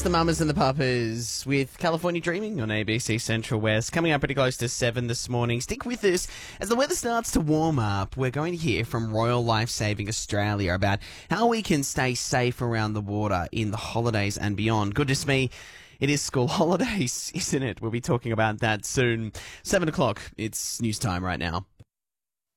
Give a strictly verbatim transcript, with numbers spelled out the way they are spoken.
the Mamas and the Papas with California Dreaming on A B C Central West. Coming up pretty close to seven this morning. Stick with us. As the weather starts to warm up, we're going to hear from Royal Lifesaving Australia about how we can stay safe around the water in the holidays and beyond. Goodness me, it is school holidays, isn't it? We'll be talking about that soon. Seven o'clock, it's news time right now.